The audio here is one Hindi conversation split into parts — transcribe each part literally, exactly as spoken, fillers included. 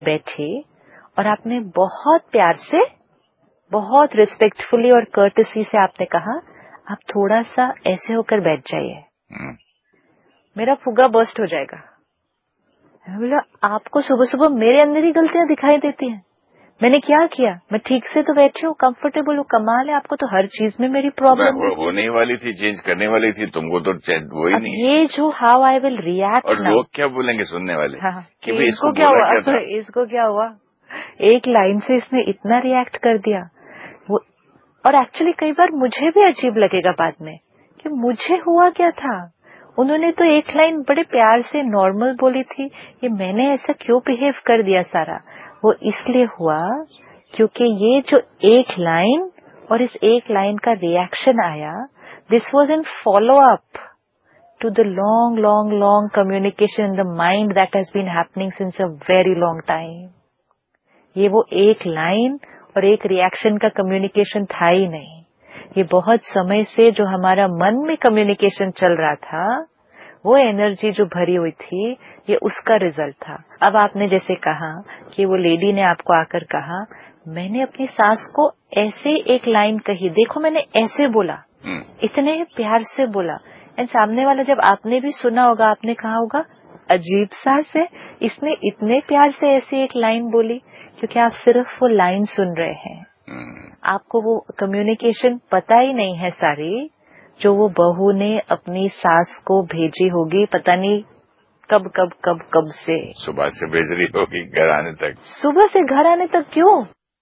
बैठे और आपने बहुत प्यार से, बहुत रिस्पेक्टफुली और कर्टसी से आपने कहा, आप थोड़ा सा ऐसे होकर बैठ जाइए, मेरा फुग्गा बर्स्ट हो जाएगा। बोला, आपको सुबह सुबह मेरे अंदर ही गलतियां दिखाई देती हैं, मैंने क्या किया? मैं ठीक से तो बैठी हूँ, कंफर्टेबल हूँ, कमाल है, आपको तो हर चीज में मेरी प्रॉब्लम है। होने वाली थी, चेंज करने वाली थी, तुमको तो वो ही नहीं। ये जो हाउ आई विल रिएक्ट, और लोग क्या बोलेंगे सुनने वाले? हाँ, कि भाई इसको इसको क्या हुआ, क्या था? इसको क्या हुआ, एक लाइन से इसने इतना रिएक्ट कर दिया। वो और एक्चुअली कई बार मुझे भी अजीब लगेगा बाद में कि मुझे हुआ क्या था। उन्होंने तो एक लाइन बड़े प्यार से नॉर्मल बोली थी, ये मैंने ऐसा क्यों बिहेव कर दिया सारा? वो इसलिए हुआ क्योंकि ये जो एक लाइन और इस एक लाइन का रिएक्शन आया, this was in follow up to the long long long communication in the mind that has been happening since a very long time. ये वो एक लाइन और एक रिएक्शन का कम्युनिकेशन था ही नहीं, ये बहुत समय से जो हमारा मन में कम्युनिकेशन चल रहा था, वो एनर्जी जो भरी हुई थी, ये उसका रिजल्ट था। अब आपने जैसे कहा कि वो लेडी ने आपको आकर कहा, मैंने अपनी सास को ऐसे एक लाइन कही, देखो मैंने ऐसे बोला, इतने प्यार से बोला, एंड सामने वाला जब आपने भी सुना होगा, आपने कहा होगा अजीब सा है, इसने इतने प्यार से ऐसी एक लाइन बोली, क्योंकि आप सिर्फ वो लाइन सुन रहे हैं, आपको वो कम्युनिकेशन पता ही नहीं है सारी, जो वो बहू ने अपनी सास को भेजी होगी, पता नहीं कब कब कब कब से, सुबह से भेज रही होगी घर आने तक। सुबह से घर आने तक क्यों,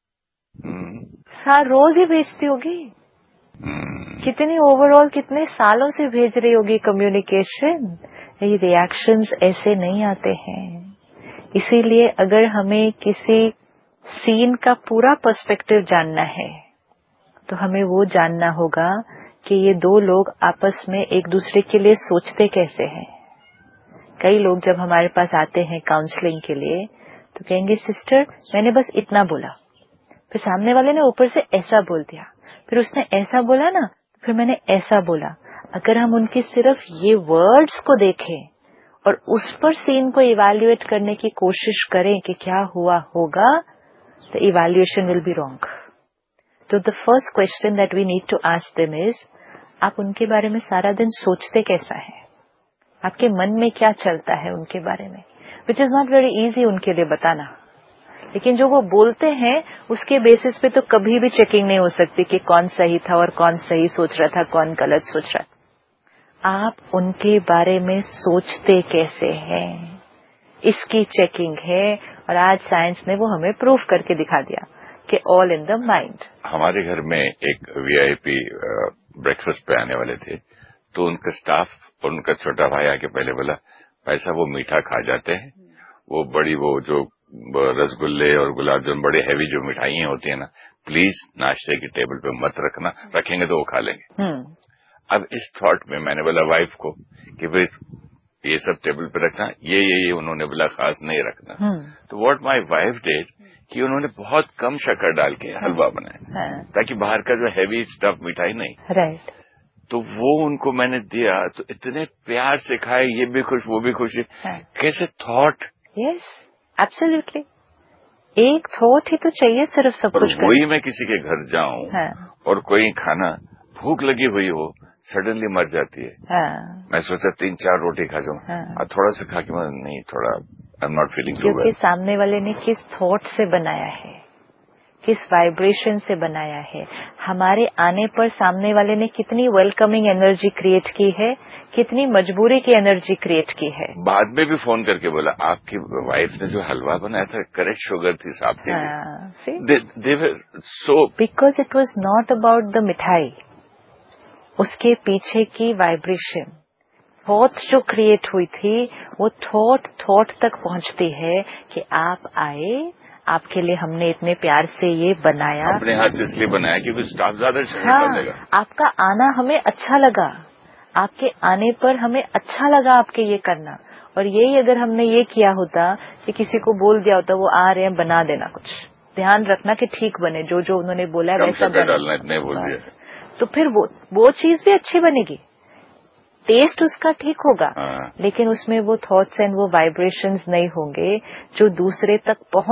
हर रोज ही भेजती होगी, कितनी ओवरऑल कितने सालों से भेज रही होगी कम्युनिकेशन। ये रिएक्शंस ऐसे नहीं आते हैं। इसीलिए अगर हमें किसी सीन का पूरा पर्सपेक्टिव जानना है, तो हमें वो जानना होगा कि ये दो लोग आपस में एक दूसरे के लिए सोचते कैसे हैं। कई लोग जब हमारे पास आते हैं काउंसलिंग के लिए, तो कहेंगे सिस्टर मैंने बस इतना बोला, फिर सामने वाले ने ऊपर से ऐसा बोल दिया, फिर उसने ऐसा बोला ना, फिर मैंने ऐसा बोला। अगर हम उनकी सिर्फ ये वर्ड्स को देखें और उस पर सीन को इवैल्यूएट करने की कोशिश करें कि क्या हुआ होगा, the evaluation will be wrong. तो the first question that we need to ask them is, आप उनके बारे में सारा दिन सोचते कैसा है, आपके मन में क्या चलता है उनके बारे में, which is not very easy उनके लिए बताना। लेकिन जो वो बोलते हैं उसके बेसिस पे तो कभी भी चेकिंग नहीं हो सकती कि कौन सही था और कौन सही सोच रहा था, कौन गलत सोच रहा था। आप उनके बारे में सोचते कैसे हैं, इसकी चेकिंग है, और आज साइंस ने वो हमें प्रूव करके दिखा दिया कि ऑल इन द माइंड। हमारे घर में एक वीआईपी ब्रेकफास्ट पे आने वाले थे, तो उनका स्टाफ और उनका छोटा भाई आके पहले बोला, भाई साहब वो मीठा खा जाते हैं, वो बड़ी वो जो रसगुल्ले और गुलाब जामुन बड़े हैवी जो मिठाइयां होती है ना, प्लीज नाश्ते की टेबल पे मत रखना, रखेंगे तो वो खा लेंगे। अब इस थॉट में मैंने बोला वाइफ को कि भाई ये सब टेबल पे रखना, ये ये ये उन्होंने बोला खास नहीं रखना। तो व्हाट माय वाइफ डिड कि उन्होंने बहुत कम शक्कर डाल के हलवा बनाया, ताकि बाहर का जो हैवी स्टफ मिठाई नहीं, राइट, तो वो उनको मैंने दिया, तो इतने प्यार से खाए, ये भी खुश वो भी खुश। कैसे थॉट। यस एब्सोल्युटली, एक थॉट ही तो चाहिए सिर्फ सब कुछ। वही मैं किसी के घर जाऊं और कोई खाना भूख लगी हुई हो, सडनली मर जाती है, हाँ। मैं सोचा तीन चार रोटी खा जाऊं, हाँ। थोड़ा सा खा के मैं नहीं, थोड़ा I am not feeling so well. क्योंकि सामने वाले ने किस थॉट से बनाया है, किस वाइब्रेशन से बनाया है, हमारे आने पर सामने वाले ने कितनी वेलकमिंग एनर्जी क्रिएट की है, कितनी मजबूरी की एनर्जी क्रिएट की है। बाद में भी फोन करके बोला आपकी वाइफ ने जो हलवा बनाया था करेक्ट शुगर थी साहब के लिए, दे वर सो, because it was not about the मिठाई, उसके पीछे की वाइब्रेशन, थॉट्स जो क्रिएट हुई थी, वो थॉट थॉट तक पहुंचती है कि आप आए, आपके लिए हमने इतने प्यार से ये बनाया, अपने हाथ से इसलिए बनाया क्योंकि स्टाफ ज्यादा शक्कर डालेगा। आपका आना हमें अच्छा लगा, आपके आने पर हमें अच्छा लगा आपके ये करना। और यही अगर हमने ये किया होता कि किसी को बोल दिया होता वो आ रहे हैं बना देना, कुछ ध्यान रखना कि ठीक बने, जो जो उन्होंने बोला है वैसा डालना, इतने बोल दिया, तो फिर वो वो चीज भी अच्छी बनेगी, टेस्ट उसका ठीक होगा, लेकिन उसमें वो थॉट्स एंड वो वाइब्रेशंस नहीं होंगे जो दूसरे तक पहुंच